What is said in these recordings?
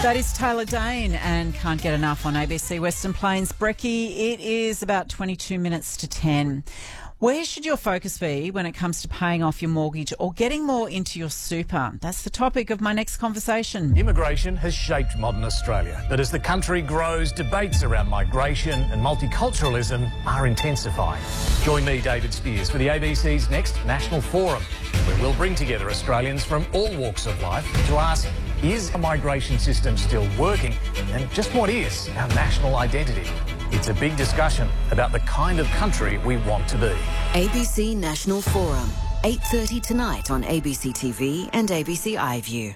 That is Taylor Dane and Can't Get Enough on ABC Western Plains. Brekkie, it is about 22 minutes to 10. Where should your focus be when it comes to paying off your mortgage or getting more into your super? That's the topic of my next conversation. Immigration has shaped modern Australia, but as the country grows, debates around migration and multiculturalism are intensifying. Join me, David Spears, for the ABC's next National Forum, where we'll bring together Australians from all walks of life to ask, is a migration system still working? And just what is our national identity? It's a big discussion about the kind of country we want to be. ABC National Forum, 8:30 tonight on ABC TV and ABC iView.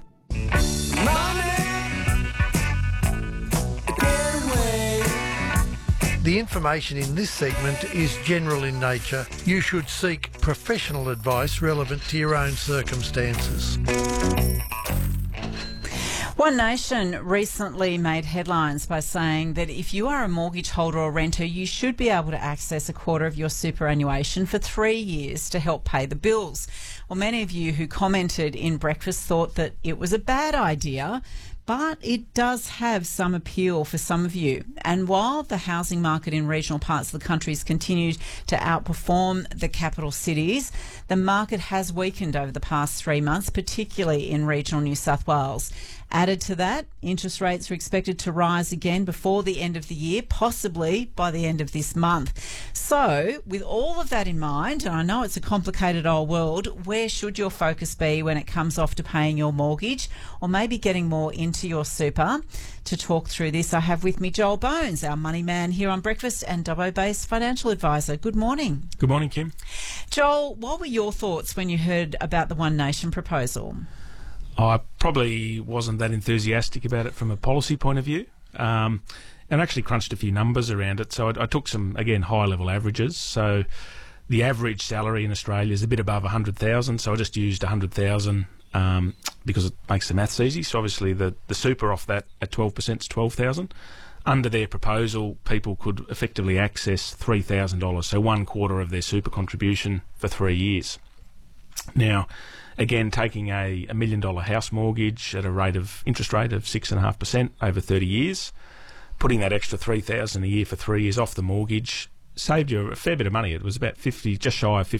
The information in this segment is general in nature. You should seek professional advice relevant to your own circumstances. One Nation recently made headlines by saying that if you are a mortgage holder or renter, you should be able to access a quarter of your superannuation for 3 years to help pay the bills. Well, many of you who commented in Breakfast thought that it was a bad idea, but it does have some appeal for some of you. And while the housing market in regional parts of the country has continued to outperform the capital cities, the market has weakened over the past 3 months, particularly in regional New South Wales. Added to that, interest rates are expected to rise again before the end of the year, possibly by the end of this month. So, with all of that in mind, and I know it's a complicated old world, where should your focus be when it comes off to paying your mortgage or maybe getting more into your super? To talk through this, I have with me Joel Bones, our money man here on Breakfast and Dubbo-based financial advisor. Good morning. Good morning, Kim. Joel, what were your thoughts when you heard about the One Nation proposal? I probably wasn't that enthusiastic about it from a policy point of view, and actually crunched a few numbers around it. So I took some, again, high-level averages. So the average salary in Australia is a bit above 100,000, so I just used 100,000 because it makes the maths easy. So obviously the super off that at 12% is 12,000. Under their proposal, people could effectively access $3,000, so 1/4 of their super contribution for 3 years. Now, again, taking a $1 million house mortgage at a interest rate of 6.5% over 30 years, putting that extra $3,000 a year for 3 years off the mortgage saved you a fair bit of money. It was about just shy of